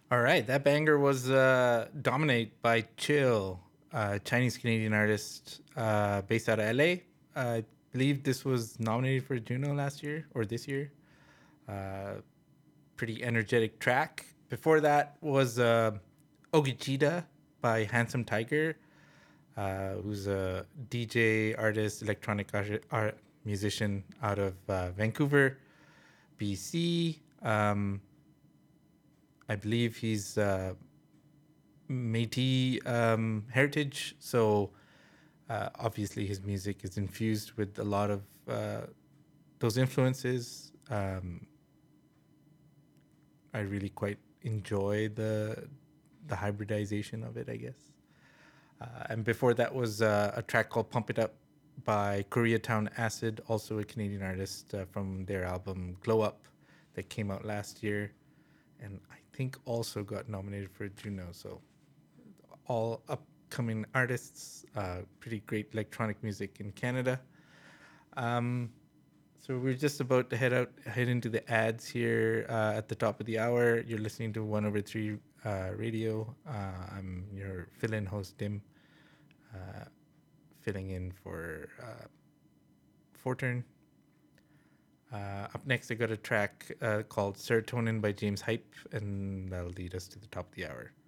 All right, that banger was "Dominate" by Chill, Chinese Canadian artist based out of LA. I believe this was nominated for a Juno last year or this year. Uh, Pretty energetic track. Before that was Ogichida by Handsome Tiger, who's a DJ, artist, electronic musician out of Vancouver, BC. I believe he's Métis heritage, so obviously his music is infused with a lot of those influences. I really quite enjoy the hybridization of it, I guess. And before that was a track called "Pump It Up" by Koreatown Acid, also a Canadian artist from their album "Glow Up" that came out last year, and I think also got nominated for a Juno. So all upcoming artists, pretty great electronic music in Canada. Um, so we're just about to head into the ads here at the top of the hour. You're listening to 1/3 Radio. I'm your fill-in host, Dim, filling in for Forturn. Up next, I got a track called Serotonin by James Hype, and that'll lead us to the top of the hour.